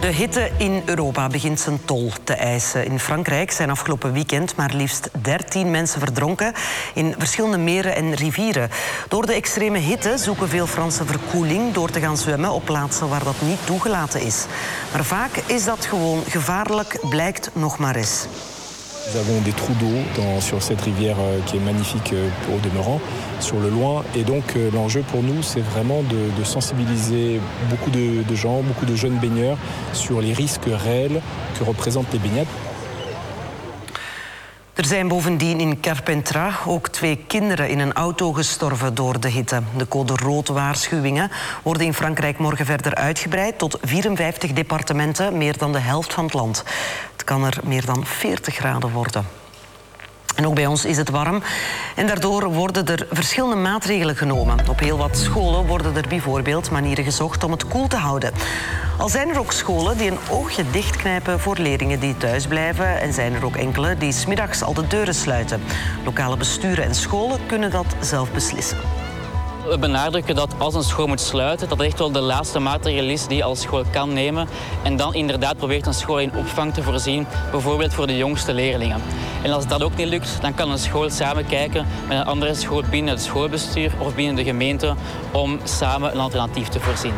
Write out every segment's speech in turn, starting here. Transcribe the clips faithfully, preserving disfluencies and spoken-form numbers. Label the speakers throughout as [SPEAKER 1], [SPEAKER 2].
[SPEAKER 1] De hitte in Europa begint zijn tol te eisen. In Frankrijk zijn afgelopen weekend maar liefst dertien mensen verdronken in verschillende meren en rivieren. Door de extreme hitte zoeken veel Fransen verkoeling door te gaan zwemmen op plaatsen waar dat niet toegelaten is. Maar vaak is dat gewoon gevaarlijk, blijkt nog maar eens.
[SPEAKER 2] Nous avons des trous d'eau dans, sur cette rivière euh, qui est magnifique euh, au demeurant, sur le Loing. Et donc euh, l'enjeu pour nous, c'est vraiment de, de sensibiliser beaucoup de, de gens, beaucoup de jeunes baigneurs sur les risques réels que représentent les baignades.
[SPEAKER 1] Er zijn bovendien in Carpentras ook twee kinderen in een auto gestorven door de hitte. De code rood waarschuwingen worden in Frankrijk morgen verder uitgebreid tot vierenvijftig departementen, meer dan de helft van het land. Het kan er meer dan veertig graden worden. En ook bij ons is het warm en daardoor worden er verschillende maatregelen genomen. Op heel wat scholen worden er bijvoorbeeld manieren gezocht om het koel te houden. Al zijn er ook scholen die een oogje dichtknijpen voor leerlingen die thuis blijven en zijn er ook enkele die 's middags al de deuren sluiten. Lokale besturen en scholen kunnen dat zelf beslissen.
[SPEAKER 3] We benadrukken dat als een school moet sluiten, dat het echt wel de laatste maatregel is die je als school kan nemen. En dan inderdaad probeert een school in opvang te voorzien, bijvoorbeeld voor de jongste leerlingen. En als dat ook niet lukt, dan kan een school samen kijken met een andere school binnen het schoolbestuur of binnen de gemeente om samen een alternatief te voorzien.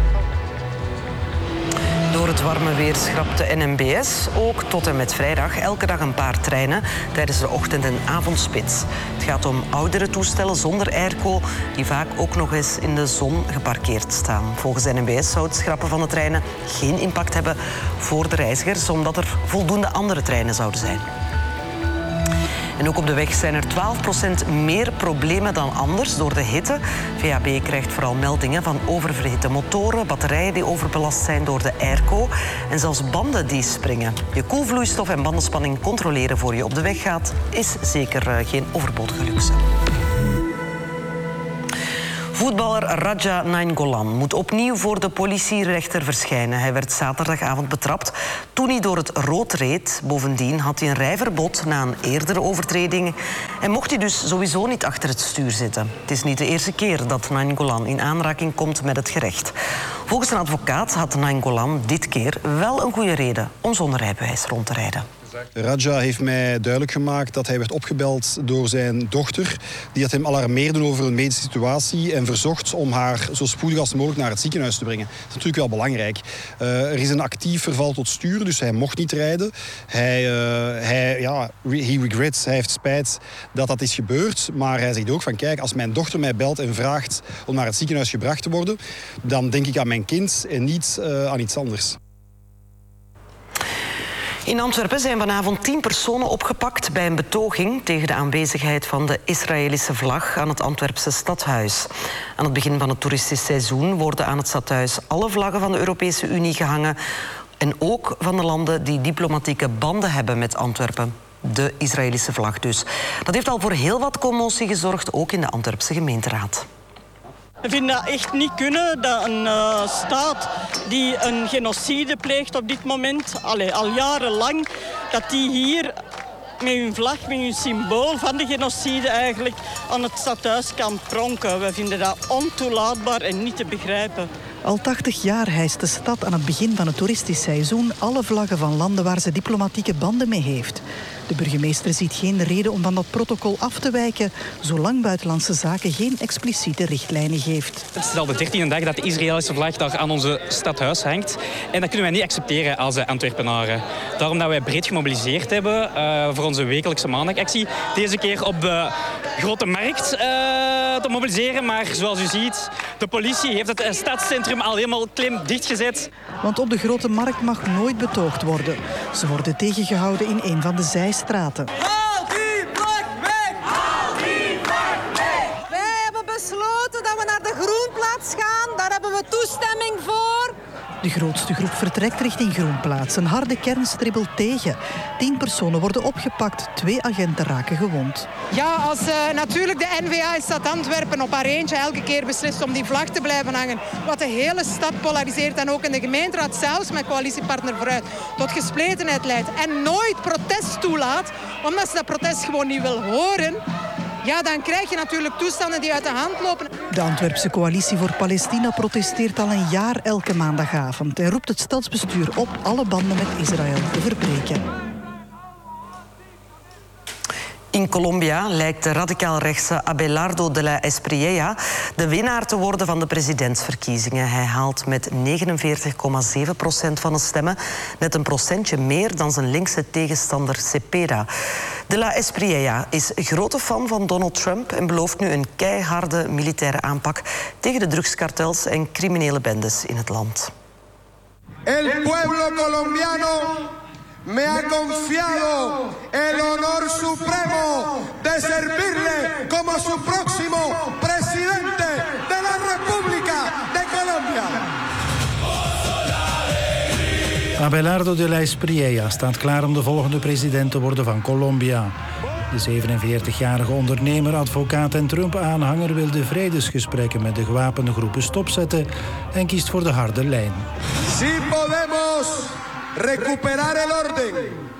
[SPEAKER 1] Door het warme weer schrapt de N M B S ook tot en met vrijdag elke dag een paar treinen tijdens de ochtend- en avondspits. Het gaat om oudere toestellen zonder airco die vaak ook nog eens in de zon geparkeerd staan. Volgens de N M B S zou het schrappen van de treinen geen impact hebben voor de reizigers, omdat er voldoende andere treinen zouden zijn. En ook op de weg zijn er twaalf procent meer problemen dan anders door de hitte. V A B krijgt vooral meldingen van oververhitte motoren, batterijen die overbelast zijn door de airco en zelfs banden die springen. Je koelvloeistof en bandenspanning controleren voor je op de weg gaat is zeker geen overbodige luxe. Voetballer Radja Nainggolan moet opnieuw voor de politierechter verschijnen. Hij werd zaterdagavond betrapt toen hij door het rood reed. Bovendien had hij een rijverbod na een eerdere overtreding en mocht hij dus sowieso niet achter het stuur zitten. Het is niet de eerste keer dat Nainggolan in aanraking komt met het gerecht. Volgens een advocaat had Nainggolan dit keer wel een goede reden om zonder rijbewijs rond te rijden.
[SPEAKER 4] Radja heeft mij duidelijk gemaakt dat hij werd opgebeld door zijn dochter. Die had hem alarmeerde over een medische situatie en verzocht om haar zo spoedig als mogelijk naar het ziekenhuis te brengen. Dat is natuurlijk wel belangrijk. Uh, er is een actief verval tot stuur, dus hij mocht niet rijden. Hij, uh, hij, ja, he regrets, hij heeft spijt dat dat is gebeurd. Maar hij zegt ook van kijk, als mijn dochter mij belt en vraagt om naar het ziekenhuis gebracht te worden, dan denk ik aan mijn kind en niet uh, aan iets anders.
[SPEAKER 1] In Antwerpen zijn vanavond tien personen opgepakt bij een betoging tegen de aanwezigheid van de Israëlische vlag aan het Antwerpse stadhuis. Aan het begin van het toeristisch seizoen worden aan het stadhuis alle vlaggen van de Europese Unie gehangen en ook van de landen die diplomatieke banden hebben met Antwerpen. De Israëlische vlag dus. Dat heeft al voor heel wat commotie gezorgd, ook in de Antwerpse gemeenteraad.
[SPEAKER 5] We vinden dat echt niet kunnen dat een uh, staat die een genocide pleegt op dit moment, allee, al jarenlang, dat die hier met hun vlag, met hun symbool van de genocide eigenlijk aan het stadhuis kan pronken. We vinden dat ontoelaatbaar en niet te begrijpen.
[SPEAKER 6] Al tachtig jaar hijst de stad aan het begin van het toeristisch seizoen alle vlaggen van landen waar ze diplomatieke banden mee heeft. De burgemeester ziet geen reden om van dat protocol af te wijken, zolang Buitenlandse Zaken geen expliciete richtlijnen geeft.
[SPEAKER 7] Het is al de dertiende dag dat de Israëlische vlag daar aan onze stadhuis hangt. En dat kunnen wij niet accepteren als Antwerpenaren. Daarom dat wij breed gemobiliseerd hebben uh, voor onze wekelijkse maandagactie. Deze keer op de Grote Markt uh, te mobiliseren. Maar zoals u ziet, de politie heeft het stadscentrum al helemaal klim dichtgezet.
[SPEAKER 6] Want op de Grote Markt mag nooit betoogd worden. Ze worden tegengehouden in een van de zijstraten.
[SPEAKER 8] Haal die vlag weg! Haal die vlag weg! Wij hebben besloten dat we naar de Groenplaats gaan. Daar hebben we toestemming voor.
[SPEAKER 6] De grootste groep vertrekt richting Groenplaats. Een harde kern stribbelt tegen. Tien personen worden opgepakt. Twee agenten raken gewond.
[SPEAKER 9] Ja, als uh, natuurlijk de N V A in stad Antwerpen op haar eentje elke keer beslist om die vlag te blijven hangen, wat de hele stad polariseert en ook in de gemeenteraad zelfs met coalitiepartner Vooruit tot gespletenheid leidt en nooit protest toelaat, omdat ze dat protest gewoon niet wil horen, ja, dan krijg je natuurlijk toestanden die uit de hand lopen.
[SPEAKER 6] De Antwerpse Coalitie voor Palestina protesteert al een jaar elke maandagavond en roept het stadsbestuur op alle banden met Israël te verbreken.
[SPEAKER 1] In Colombia lijkt de radicaal-rechtse Abelardo de la Espriella de winnaar te worden van de presidentsverkiezingen. Hij haalt met negenenveertig komma zeven procent van de stemmen net een procentje meer dan zijn linkse tegenstander Cepeda. De la Espriella is grote fan van Donald Trump en belooft nu een keiharde militaire aanpak tegen de drugskartels en criminele bendes in het land.
[SPEAKER 10] El pueblo colombiano me ha confiado el honor supremo de servirle como su próximo presidente de la República de Colombia.
[SPEAKER 11] Abelardo de la Espriella staat klaar om de volgende president te worden van Colombia. De zevenenveertigjarige ondernemer, advocaat en Trump-aanhanger wil de vredesgesprekken met de gewapende groepen stopzetten en kiest voor de harde lijn.
[SPEAKER 10] Si podemos recuperar el orden.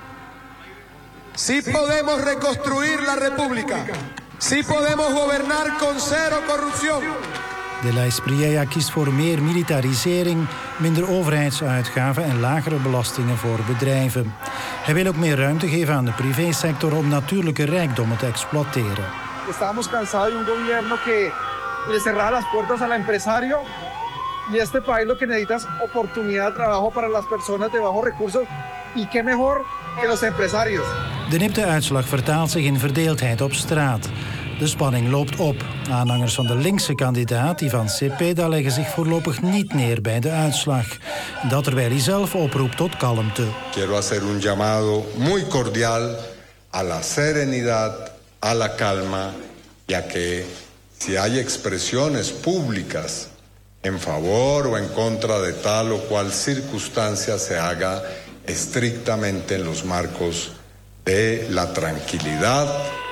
[SPEAKER 10] Si podemos reconstruir la República. Si podemos gobernar con cero corrupción.
[SPEAKER 11] De la Espriella kiest voor meer militarisering, minder overheidsuitgaven en lagere belastingen voor bedrijven. Hij wil ook meer ruimte geven aan de privésector om natuurlijke rijkdommen te exploiteren.
[SPEAKER 12] Estamos cansados de un gobierno que le cerraba las puertas al empresario. Y este país lo que necesita es oportunidad de trabajo para las personas de bajos recursos. Y qué mejor que los empresarios.
[SPEAKER 11] De nipte uitslag vertaalt zich in verdeeldheid op straat. De spanning loopt op. Aanhangers van de linkse kandidaat, Ivan Cepeda, leggen zich voorlopig niet neer bij de uitslag. Dat terwijl hij zelf oproept tot kalmte.
[SPEAKER 10] Quiero hacer un llamado muy cordial a la serenidad, a la calma, ya que si hay expresiones públicas en favor o en contra de tal o cual circunstancia se haga estrictamente en los marcos de la tranquilidad.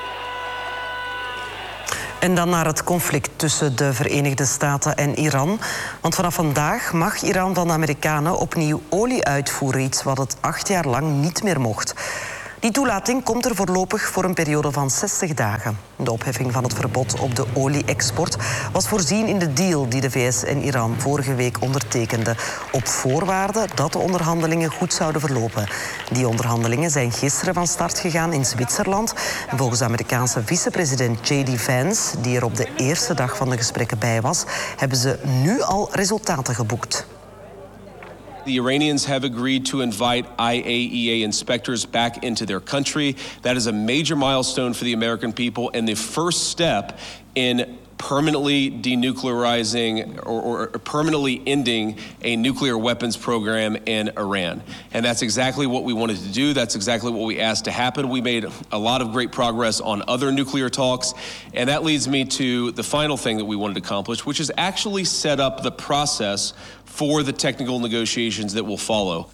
[SPEAKER 1] En dan naar het conflict tussen de Verenigde Staten en Iran. Want vanaf vandaag mag Iran van de Amerikanen opnieuw olie uitvoeren, iets wat het acht jaar lang niet meer mocht. Die toelating komt er voorlopig voor een periode van zestig dagen. De opheffing van het verbod op de olie-export was voorzien in de deal die de V S en Iran vorige week ondertekenden, op voorwaarde dat de onderhandelingen goed zouden verlopen. Die onderhandelingen zijn gisteren van start gegaan in Zwitserland. En volgens de Amerikaanse vicepresident J D Vance, die er op de eerste dag van de gesprekken bij was, hebben ze nu al resultaten geboekt.
[SPEAKER 13] The Iranians have agreed to invite I A E A inspectors back into their country. That is a major milestone for the American people and the first step in permanently denuclearizing or, or permanently ending a nuclear weapons program in Iran. And that's exactly what we wanted to do. That's exactly what we asked to happen. We made a lot of great progress on other nuclear talks. And that leads me to the final thing that we wanted to accomplish, which is actually set up the process for the technical negotiations that will follow.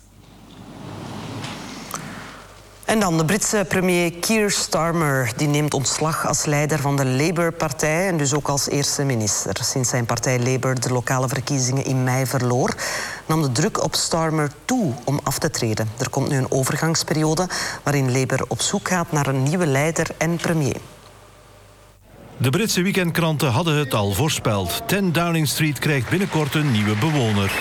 [SPEAKER 1] En dan de Britse premier Keir Starmer. Die neemt ontslag als leider van de Labour-partij en dus ook als eerste minister. Sinds zijn partij Labour de lokale verkiezingen in mei verloor, nam de druk op Starmer toe om af te treden. Er komt nu een overgangsperiode waarin Labour op zoek gaat naar een nieuwe leider en premier.
[SPEAKER 14] De Britse weekendkranten hadden het al voorspeld. ten Downing Street krijgt binnenkort een nieuwe bewoner.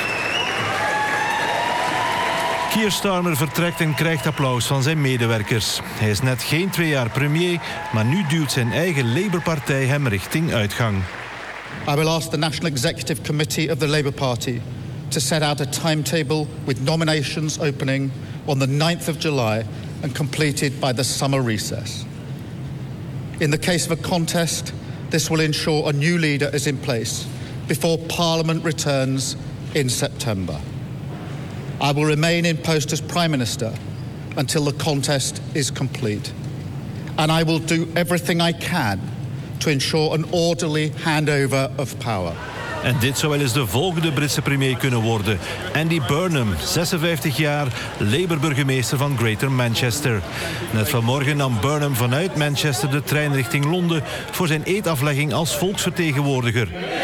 [SPEAKER 14] Keir Starmer vertrekt en krijgt applaus van zijn medewerkers. Hij is net geen twee jaar premier, maar nu duwt zijn eigen Labour-partij hem richting uitgang.
[SPEAKER 15] I will ask the National Executive Committee of the Labour Party to set out a timetable with nominations opening on the ninth of July and completed by the summer recess. In the case of a contest, this will ensure a new leader is in place before Parliament returns in September. I will remain in post as Prime Minister until the contest is complete. And I will do everything I can to ensure an orderly handover of power.
[SPEAKER 14] En dit zou wel eens de volgende Britse premier kunnen worden. Andy Burnham, zesenvijftig jaar, Labour-burgemeester van Greater Manchester. Net vanmorgen nam Burnham vanuit Manchester de trein richting Londen voor zijn eedaflegging als volksvertegenwoordiger.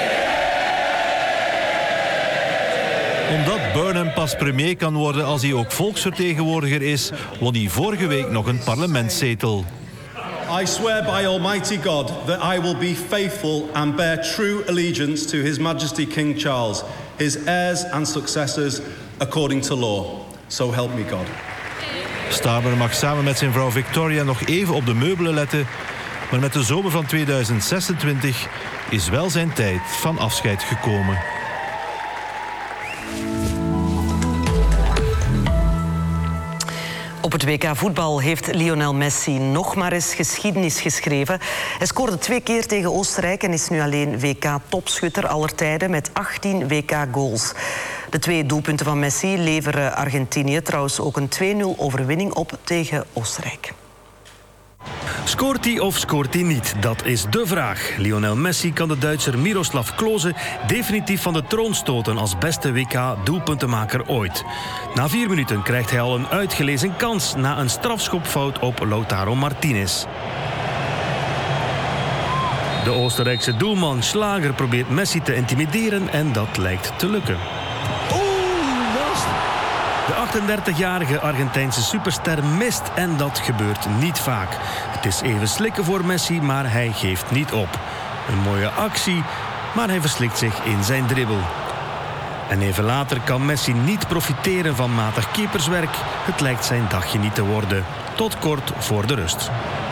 [SPEAKER 14] Omdat Burnham pas premier kan worden als hij ook volksvertegenwoordiger is, won hij vorige week nog een parlementszetel.
[SPEAKER 16] I swear by Almighty God that I will be faithful and bear true allegiance to His Majesty King Charles, his heirs and successors, according to law. So help me God.
[SPEAKER 14] Starmer mag samen met zijn vrouw Victoria nog even op de meubelen letten, maar met de zomer van tweeduizend zesentwintig is wel zijn tijd van afscheid gekomen.
[SPEAKER 1] Op het W K voetbal heeft Lionel Messi nog maar eens geschiedenis geschreven. Hij scoorde twee keer tegen Oostenrijk en is nu alleen W K-topschutter aller tijden met achttien W K-goals. De twee doelpunten van Messi leveren Argentinië trouwens ook een twee nul overwinning op tegen Oostenrijk.
[SPEAKER 17] Scoort hij of scoort hij niet? Dat is de vraag. Lionel Messi kan de Duitser Miroslav Klose definitief van de troon stoten als beste W K-doelpuntenmaker ooit. Na vier minuten krijgt hij al een uitgelezen kans na een strafschopfout op Lautaro Martinez. De Oostenrijkse doelman Schlager probeert Messi te intimideren en dat lijkt te lukken. De achtendertigjarige Argentijnse superster mist en dat gebeurt niet vaak. Het is even slikken voor Messi, maar hij geeft niet op. Een mooie actie, maar hij verslikt zich in zijn dribbel. En even later kan Messi niet profiteren van matig keeperswerk. Het lijkt zijn dagje niet te worden. Tot kort voor de rust.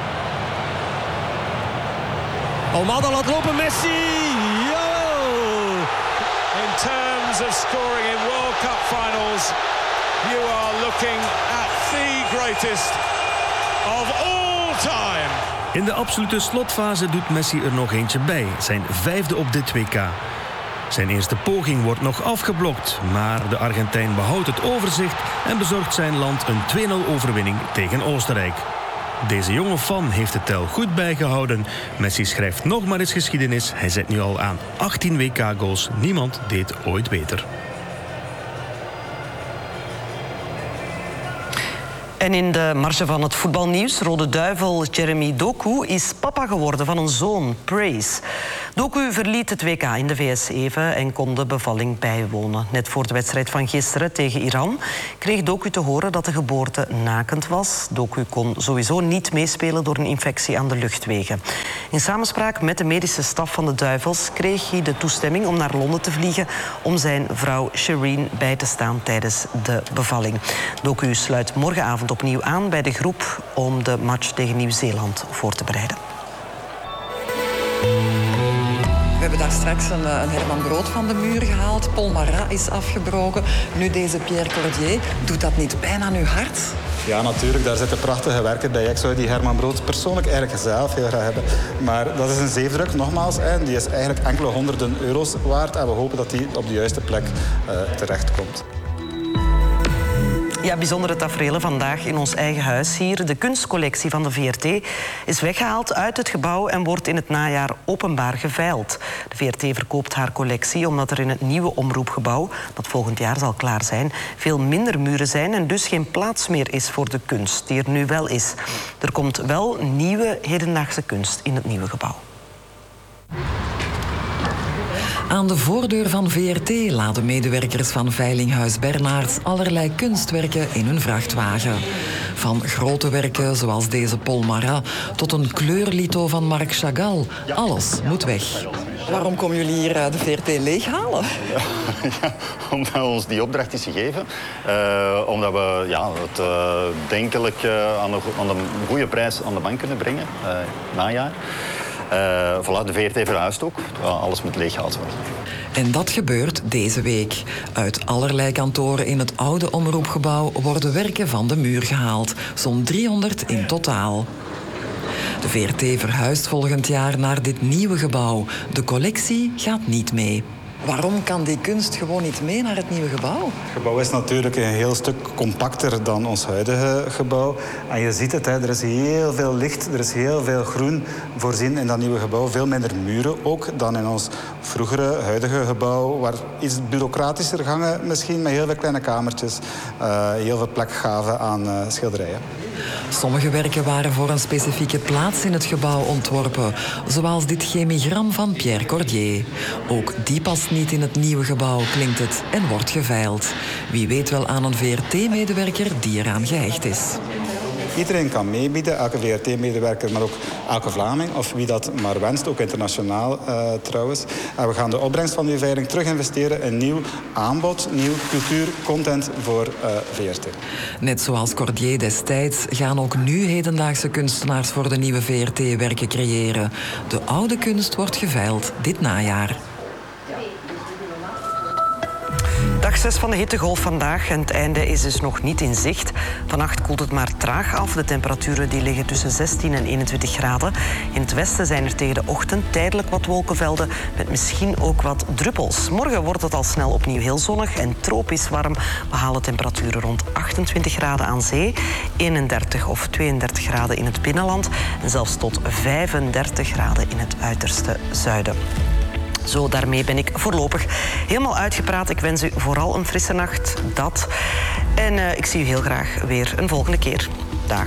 [SPEAKER 18] Almada laat lopen, Messi! Yo! In terms of scoring in World Cup finals, you are looking at the greatest of all time.
[SPEAKER 17] In de absolute slotfase doet Messi er nog eentje bij. Zijn vijfde op dit W K. Zijn eerste poging wordt nog afgeblokt, maar de Argentijn behoudt het overzicht en bezorgt zijn land een twee nul overwinning tegen Oostenrijk. Deze jonge fan heeft de tel goed bijgehouden. Messi schrijft nog maar eens geschiedenis. Hij zit nu al aan achttien W K-goals. Niemand deed ooit beter.
[SPEAKER 1] En in de marge van het voetbalnieuws, Rode Duivel Jeremy Doku is papa geworden van een zoon, Praise. Doku verliet het W K in de V S even en kon de bevalling bijwonen. Net voor de wedstrijd van gisteren tegen Iran kreeg Doku te horen dat de geboorte nakend was. Doku kon sowieso niet meespelen door een infectie aan de luchtwegen. In samenspraak met de medische staf van de Duivels kreeg hij de toestemming om naar Londen te vliegen om zijn vrouw Shireen bij te staan tijdens de bevalling. Doku sluit morgenavond opnieuw aan bij de groep om de match tegen Nieuw-Zeeland voor te bereiden.
[SPEAKER 19] We hebben daar straks een, een Herman Brood van de muur gehaald. Paul Marat is afgebroken. Nu deze Pierre Cordier. Doet dat niet pijn aan uw hart?
[SPEAKER 20] Ja, natuurlijk. Daar zitten prachtige werken bij. Ik zou die Herman Brood persoonlijk eigenlijk zelf heel graag hebben. Maar dat is een zeefdruk, nogmaals. En die is eigenlijk enkele honderden euro's waard. En we hopen dat die op de juiste plek uh, terechtkomt.
[SPEAKER 1] Ja, bijzondere taferelen vandaag in ons eigen huis hier. De kunstcollectie van de V R T is weggehaald uit het gebouw en wordt in het najaar openbaar geveild. De V R T verkoopt haar collectie omdat er in het nieuwe omroepgebouw, dat volgend jaar zal klaar zijn, veel minder muren zijn en dus geen plaats meer is voor de kunst die er nu wel is. Er komt wel nieuwe hedendaagse kunst in het nieuwe gebouw.
[SPEAKER 19] Aan de voordeur van V R T laden medewerkers van Veilinghuis Bernards allerlei kunstwerken in hun vrachtwagen. Van grote werken zoals deze Paul Marat tot een kleurlito van Marc Chagall. Alles moet weg. Waarom komen jullie hier de V R T leeghalen?
[SPEAKER 21] Ja, omdat ons die opdracht is gegeven. Uh, omdat we ja, het uh, denkelijk uh, aan, een, aan een goede prijs aan de bank kunnen brengen, uh, najaar. Uh, voilà, de V R T verhuist ook. Alles moet leeggehaald worden.
[SPEAKER 19] En dat gebeurt deze week. Uit allerlei kantoren in het oude omroepgebouw worden werken van de muur gehaald. Zo'n driehonderd in totaal. De V R T verhuist volgend jaar naar dit nieuwe gebouw. De collectie gaat niet mee. Waarom kan die kunst gewoon niet mee naar het nieuwe gebouw?
[SPEAKER 20] Het gebouw is natuurlijk een heel stuk compacter dan ons huidige gebouw. En je ziet het, hè, er is heel veel licht, er is heel veel groen voorzien in dat nieuwe gebouw. Veel minder muren ook dan in ons vroegere, huidige gebouw, waar iets bureaucratischer gangen misschien, met heel veel kleine kamertjes. Uh, heel veel plek gaven aan uh, schilderijen.
[SPEAKER 19] Sommige werken waren voor een specifieke plaats in het gebouw ontworpen, zoals dit chemigram van Pierre Cordier. Ook die past niet in het nieuwe gebouw, klinkt het, en wordt geveild. Wie weet wel aan een V R T-medewerker die eraan gehecht is.
[SPEAKER 20] Iedereen kan meebieden, elke V R T-medewerker, maar ook elke Vlaming, of wie dat maar wenst, ook internationaal uh, trouwens. En we gaan de opbrengst van die veiling terug investeren in nieuw aanbod, nieuw cultuur, content voor uh, V R T.
[SPEAKER 19] Net zoals Cordier destijds gaan ook nu hedendaagse kunstenaars voor de nieuwe V R T werken creëren. De oude kunst wordt geveild dit najaar.
[SPEAKER 1] Dag zes van de hittegolf vandaag en het einde is dus nog niet in zicht. Vannacht koelt het maar traag af. De temperaturen die liggen tussen zestien en eenentwintig graden. In het westen zijn er tegen de ochtend tijdelijk wat wolkenvelden met misschien ook wat druppels. Morgen wordt het al snel opnieuw heel zonnig en tropisch warm. We halen temperaturen rond achtentwintig graden aan zee, eenendertig of tweeëndertig graden in het binnenland en zelfs tot vijfendertig graden in het uiterste zuiden. Zo, daarmee ben ik voorlopig helemaal uitgepraat. Ik wens u vooral een frisse nacht, dat. En uh, ik zie u heel graag weer een volgende keer. Dag.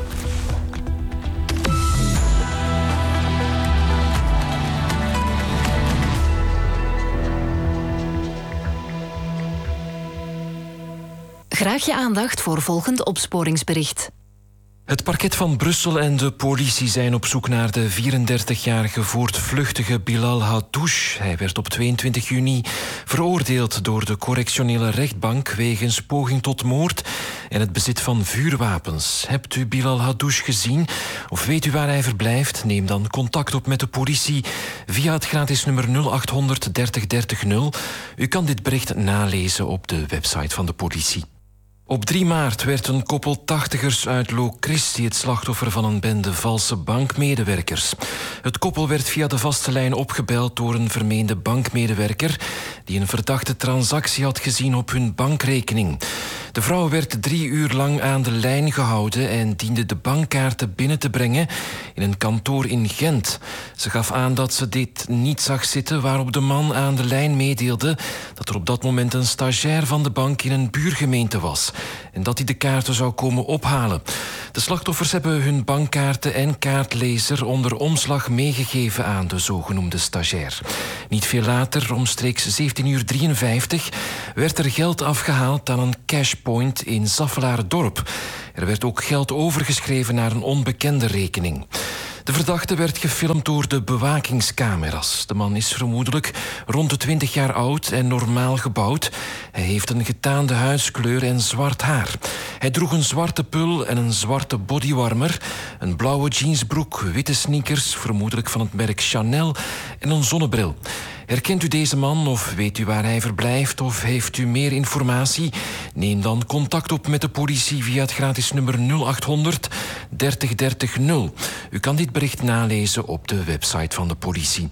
[SPEAKER 2] Graag je aandacht voor volgend opsporingsbericht.
[SPEAKER 22] Het parket van Brussel en de politie zijn op zoek naar de vierendertigjarige voortvluchtige Bilal Haddouche. Hij werd op tweeëntwintig juni veroordeeld door de correctionele rechtbank wegens poging tot moord en het bezit van vuurwapens. Hebt u Bilal Haddouche gezien of weet u waar hij verblijft? Neem dan contact op met de politie via het gratis nummer nul achthonderd dertig dertig nul. U kan dit bericht nalezen op de website van de politie. Op drie maart werd een koppel tachtigers uit Locristi het slachtoffer van een bende valse bankmedewerkers. Het koppel werd via de vaste lijn opgebeld door een vermeende bankmedewerker die een verdachte transactie had gezien op hun bankrekening. De vrouw werd drie uur lang aan de lijn gehouden en diende de bankkaarten binnen te brengen in een kantoor in Gent. Ze gaf aan dat ze dit niet zag zitten, waarop de man aan de lijn meedeelde dat er op dat moment een stagiair van de bank in een buurgemeente was en dat hij de kaarten zou komen ophalen. De slachtoffers hebben hun bankkaarten en kaartlezer onder omslag meegegeven aan de zogenoemde stagiair. Niet veel later, omstreeks zeventien uur drieënvijftig, werd er geld afgehaald aan een cashpoint in Zaffelaardorp. Er werd ook geld overgeschreven naar een onbekende rekening. De verdachte werd gefilmd door de bewakingscamera's. De man is vermoedelijk rond de twintig jaar oud en normaal gebouwd. Hij heeft een getaande huidskleur en zwart haar. Hij droeg een zwarte pul en een zwarte bodywarmer, een blauwe jeansbroek, witte sneakers, vermoedelijk van het merk Chanel, en een zonnebril. Herkent u deze man of weet u waar hij verblijft of heeft u meer informatie? Neem dan contact op met de politie via het gratis nummer nul achthonderd dertig dertig nul. U kan dit bericht nalezen op de website van de politie.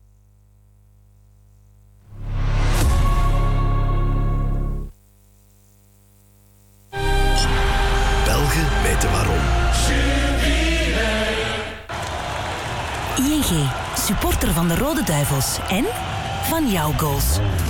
[SPEAKER 17] Belgen weten waarom.
[SPEAKER 2] I N G, supporter van de Rode Duivels en van jouw goals.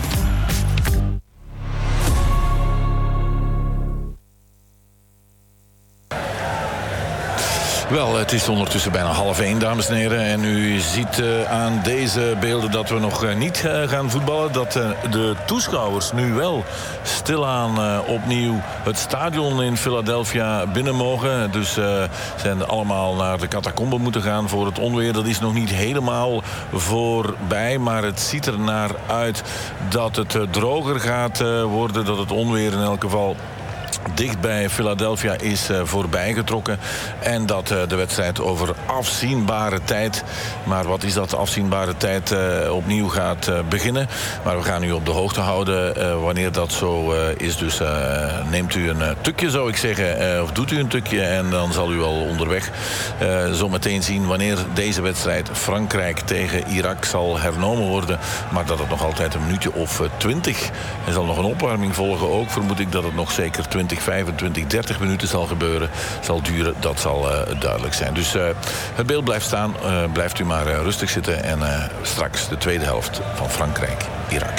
[SPEAKER 23] Wel, het is ondertussen bijna half één, dames en heren. En u ziet uh, aan deze beelden dat we nog uh, niet uh, gaan voetballen. Dat uh, de toeschouwers nu wel stilaan uh, opnieuw het stadion in Philadelphia binnen mogen. Dus uh, zijn allemaal naar de catacomben moeten gaan voor het onweer. Dat is nog niet helemaal voorbij. Maar het ziet er naar uit dat het uh, droger gaat uh, worden. Dat het onweer in elk geval dicht bij Philadelphia is uh, voorbijgetrokken. En dat uh, de wedstrijd over afzienbare tijd, maar wat is dat, afzienbare tijd, uh, opnieuw gaat uh, beginnen. Maar we gaan u op de hoogte houden uh, wanneer dat zo uh, is. Dus uh, neemt u een uh, tukje, zou ik zeggen, uh, of doet u een tukje en dan zal u al onderweg uh, zo meteen zien wanneer deze wedstrijd Frankrijk tegen Irak zal hernomen worden. Maar dat het nog altijd een minuutje of twintig. Er zal nog een opwarming volgen ook. Vermoed ik dat het nog zeker twintig, vijfentwintig, dertig minuten zal gebeuren, zal duren, dat zal uh, duidelijk zijn. Dus uh, het beeld blijft staan, uh, blijft u maar uh, rustig zitten en uh, straks de tweede helft van Frankrijk-Irak.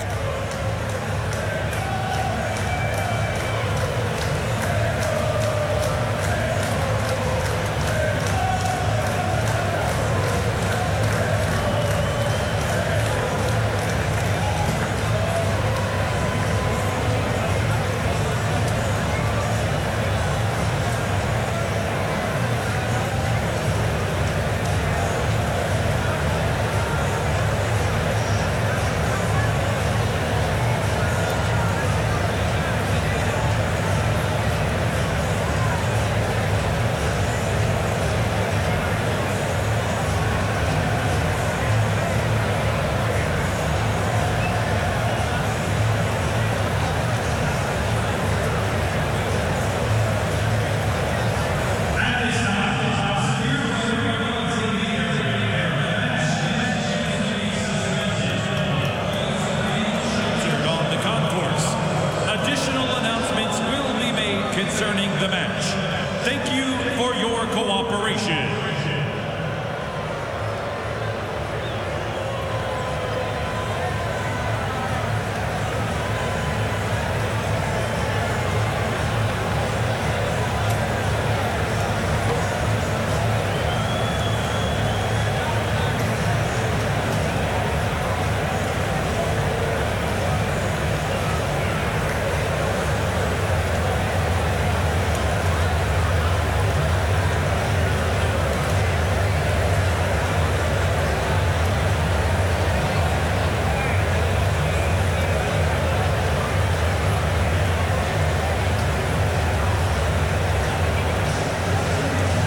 [SPEAKER 3] concerning the match. Thank you for your cooperation.